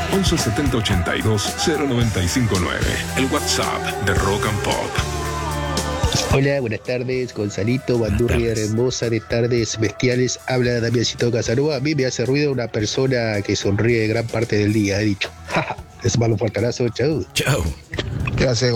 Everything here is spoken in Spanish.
11 70 82 0959. El WhatsApp de Rock and Pop. Hola, buenas tardes, Gonzalito, bandurria hermosa de tardes bestiales. Habla Damiancito Casanova. A mí me hace ruido una persona que sonríe gran parte del día, he dicho. Les mando un fuerte abrazo, chau. Chau. ¿Qué hace?